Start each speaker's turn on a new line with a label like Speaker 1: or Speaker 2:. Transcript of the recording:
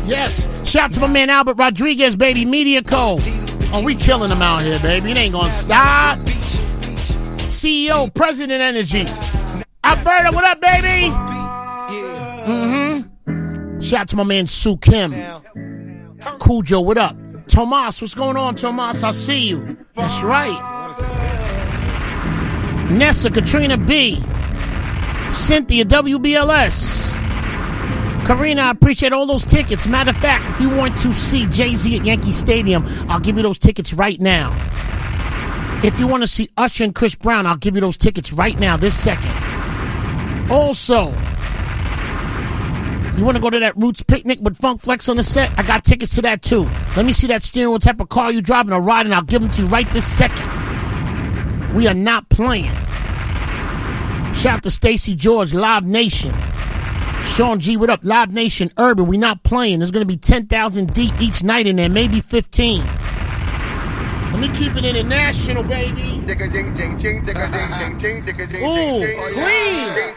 Speaker 1: Yes. Shout out to my man Albert Rodriguez, baby. Media Co. Oh, we killing them out here, baby. It ain't gonna stop. CEO, President Energy. Alberta, what up, baby? Shout out to my man Sue Kim. Cujo, what up? Tomas, what's going on, Tomas? I see you. That's right. Nessa, Katrina B. Cynthia, WBLS. Karina, I appreciate all those tickets. Matter of fact, if you want to see Jay-Z at Yankee Stadium, I'll give you those tickets right now. If you want to see Usher and Chris Brown, I'll give you those tickets right now, this second. Also, you want to go to that Roots picnic with Funk Flex on the set? I got tickets to that too. Let me see that steering wheel, type of car you driving or riding. I'll give them to you right this second. We are not playing. Shout out to Stacey George, Live Nation. Sean G, what up? Live Nation, Urban. We not playing. There's going to be 10,000 deep each night in there, maybe 15. Let me keep it international, baby. Ooh, clean.